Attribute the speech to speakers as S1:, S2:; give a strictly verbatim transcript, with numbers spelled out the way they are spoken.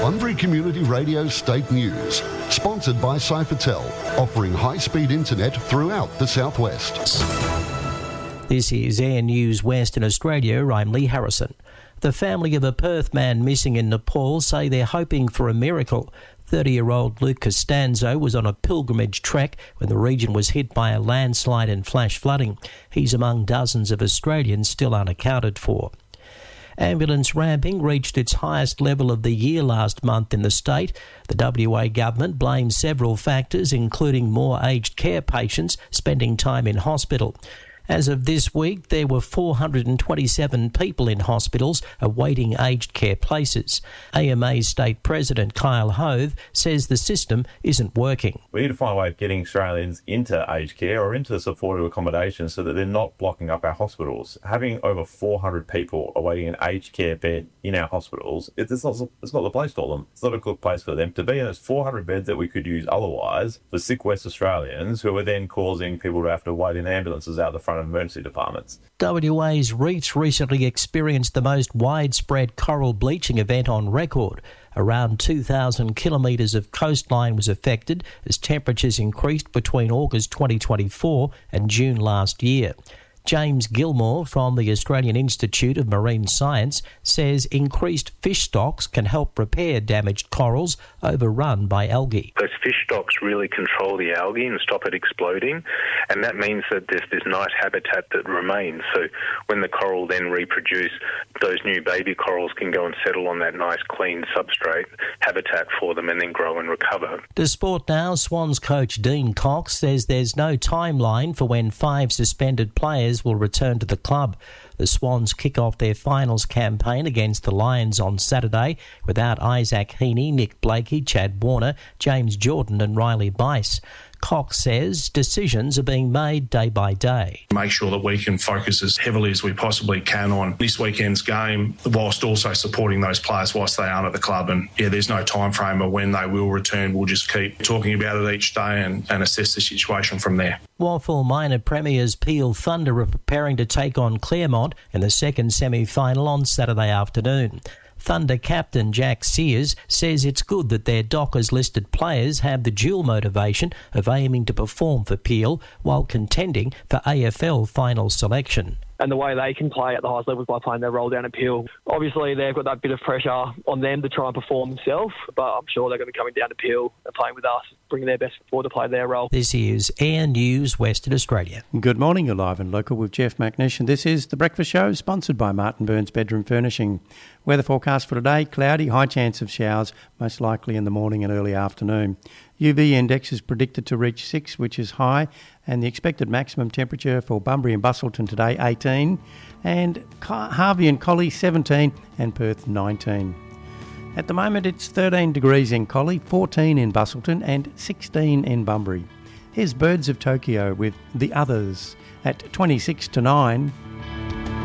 S1: Bunbury Community Radio State News, sponsored by Cyphertel, offering high-speed internet throughout the southwest.
S2: This is Air News Western Australia. I'm Lee Harrison. The family of a Perth man missing in Nepal say they're hoping for a miracle. thirty-year-old Luke Costanzo was on a pilgrimage trek when the region was hit by a landslide and flash flooding. He's among dozens of Australians still unaccounted for. Ambulance ramping reached its highest level of the year last month in the state. The W A government blames several factors, including more aged care patients spending time in hospital. As of this week, there were four hundred twenty-seven people in hospitals awaiting aged care places. A M A State President Kyle Hove says the system isn't working.
S3: We need to find a way of getting Australians into aged care or into supportive accommodation so that they're not blocking up our hospitals. Having over four hundred people awaiting an aged care bed in our hospitals, it's not, it's not the place for them. It's not a good place for them to be. And it's four hundred beds that we could use otherwise for sick West Australians who are then causing people to have to wait in ambulances out the front of emergency departments.
S2: W A's reefs recently experienced the most widespread coral bleaching event on record. Around two thousand kilometres of coastline was affected as temperatures increased between August twenty twenty-four and June last year. James Gilmore from the Australian Institute of Marine Science says increased fish stocks can help repair damaged corals overrun by algae.
S4: Those fish stocks really control the algae and stop it exploding, and that means that there's this nice habitat that remains. So when the coral then reproduce, those new baby corals can go and settle on that nice clean substrate habitat for them and then grow and recover.
S2: To Sport Now, Swans coach Dean Cox says there's no timeline for when five suspended players will return to the club. The Swans kick off their finals campaign against the Lions on Saturday without Isaac Heaney, Nick Blakey, Chad Warner, James Jordan and Riley Bice. Cox says decisions are being made day by day.
S5: Make sure that we can focus as heavily as we possibly can on this weekend's game, whilst also supporting those players whilst they aren't at the club. And yeah, there's no time frame of when they will return. We'll just keep talking about it each day and, and assess the situation from there.
S2: Waffle minor premiers Peel Thunder are preparing to take on Claremont in the second semi-final on Saturday afternoon. Thunder captain Jack Sears says it's good that their Dockers-listed players have the dual motivation of aiming to perform for Peel while contending for A F L final selection.
S6: And the way they can play at the highest levels by playing their role down at Peel. Obviously, they've got that bit of pressure on them to try and perform themselves, but I'm sure they're going to be coming down to Peel and playing with us, bringing their best forward to play their role.
S2: This is Air News Western Australia.
S7: Good morning, you're live and local with Jeff McNish, and this is The Breakfast Show, sponsored by Martin Burns Bedroom Furnishing. Weather forecast for today, cloudy, high chance of showers, most likely in the morning and early afternoon. U V index is predicted to reach six, which is high, and the expected maximum temperature for Bunbury and Busselton today, eighteen, and Harvey and Collie, seventeen, and Perth, nineteen. At the moment, it's thirteen degrees in Collie, fourteen in Busselton, and sixteen in Bunbury. Here's Birds of Tokyo with The Others at twenty-six to nine.